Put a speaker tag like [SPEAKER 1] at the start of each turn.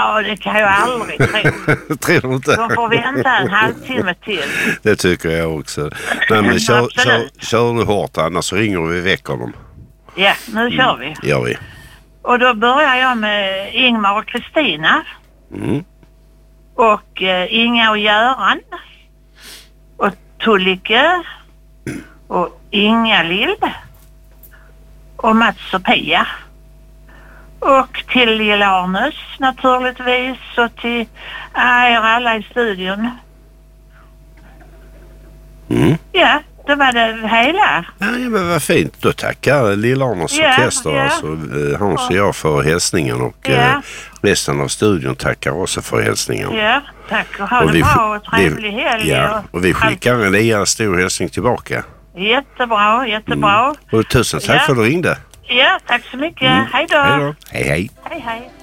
[SPEAKER 1] Ja, det kan jag aldrig tro.
[SPEAKER 2] Tror du inte?
[SPEAKER 1] De får vänta en halvtimme till.
[SPEAKER 2] Det tycker jag också. Nej, men kör du hårt, annars så ringer vi väck honom.
[SPEAKER 1] Ja, nu kör vi.
[SPEAKER 2] Gör vi.
[SPEAKER 1] Och då börjar jag med Ingmar och Kristina.
[SPEAKER 2] Mm.
[SPEAKER 1] Och Inga och Göran. Och Tullike. Och Inga Lill. Och Mats och Pia. Och till Lilla Arnus naturligtvis. Och till er alla i studion.
[SPEAKER 2] Mm.
[SPEAKER 1] Ja, det var det hela.
[SPEAKER 2] Ja, men vad fint. Då tackar Lilla Arnus orkester, alltså Hans och jag för hälsningen och resten av studion tackar också för hälsningen.
[SPEAKER 1] Ja, tack och ha det bra och trevlig helg.
[SPEAKER 2] Ja, och vi skickar en lika stor hälsning tillbaka.
[SPEAKER 1] Jättebra, jättebra.
[SPEAKER 2] Och tusen tack för att du ringde.
[SPEAKER 1] Ja, tack så mycket. Hej då.
[SPEAKER 2] Hej då. Hej, hej.
[SPEAKER 1] Hej, hej.